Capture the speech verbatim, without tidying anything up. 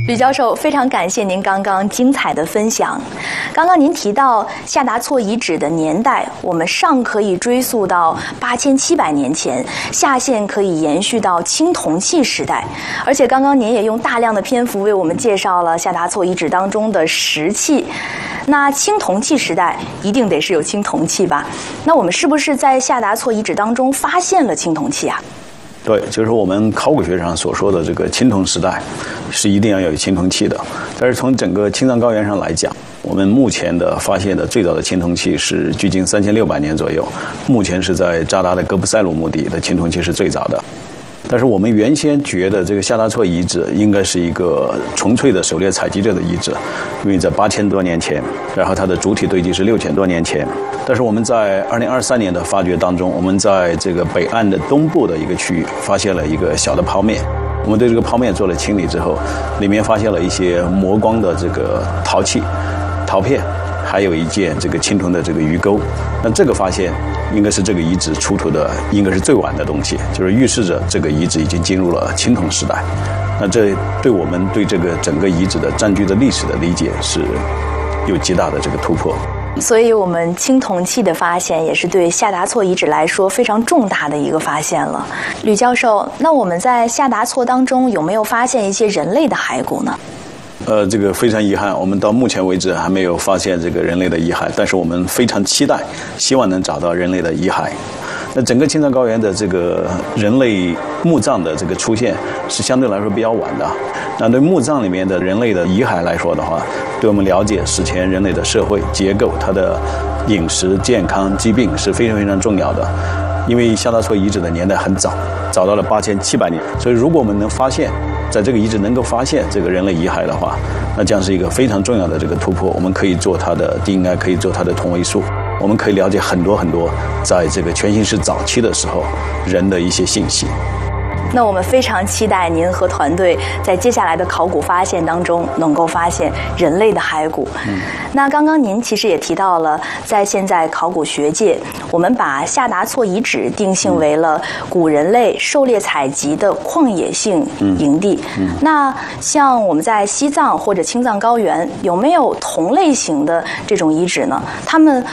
吕教授，非常感谢您刚刚精彩的分享。刚刚您提到夏达措遗址的年代，我们上可以追溯到八千七百年前，下线可以延续到青铜器时代。而且刚刚您也用大量的篇幅为我们介绍了夏达措遗址当中的石器。那青铜器时代一定得是有青铜器吧？那我们是不是在夏达措遗址当中发现了青铜器啊？ 对，就是我们考古学上所说的这个青铜时代，是一定要有青铜器的。但是从整个青藏高原上来讲，我们目前的发现的最早的青铜器是距今三千六百年左右，目前是在扎达的哥布塞鲁墓地的青铜器是最早的。但是我们原先觉得这个夏达措遗址应该是一个纯粹的狩猎采集者的遗址，因为在八千多年前，然后它的主体堆积是六千多年前。但是我们在二零二三年的发掘当中，我们在这个北岸的东部的一个区域发现了一个小的剖面。我们对这个剖面做了清理之后，里面发现了一些磨光的这个陶器、陶片，还有一件这个青铜的这个鱼钩。那这个发现应该是这个遗址出土的应该是最晚的东西，就是预示着这个遗址已经进入了青铜时代。那这对我们对这个整个遗址的占据的历史的理解是有极大的这个突破。 所以我们青铜器的发现也是对夏达措遗址来说非常重大的一个发现了。吕教授，那我们在夏达措当中有没有发现一些人类的骸骨呢？ 呃，这个非常遗憾，我们到目前为止还没有发现这个人类的遗骸，但是我们非常期待，希望能找到人类的遗骸。那整个青藏高原的这个人类墓葬的这个出现是相对来说比较晚的。那对墓葬里面的人类的遗骸来说的话，对我们了解史前人类的社会结构、它的饮食、健康、疾病是非常非常重要的。因为夏达措遗址的年代很早，早到了八千七百年，所以如果我们能发现，在这个遗址能够发现这个人类遗骸的话，那将是一个非常重要的这个突破。我们可以做它的 D N A， 可以做它的同位素，我们可以了解很多很多在这个全新世早期的时候人的一些信息。 那我们非常期待您和团队在接下来的考古发现当中能够发现人类的骸骨。嗯，那刚刚您其实也提到了，在现在考古学界，我们把夏达措遗址定性为了古人类狩猎采集的旷野性营地。嗯嗯、那像我们在西藏或者青藏高原，有没有同类型的这种遗址呢？他们